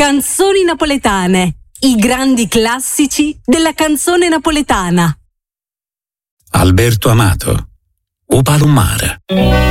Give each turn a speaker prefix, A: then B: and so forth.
A: Canzoni napoletane, i grandi classici della canzone napoletana.
B: Alberto Amato, O Palomar.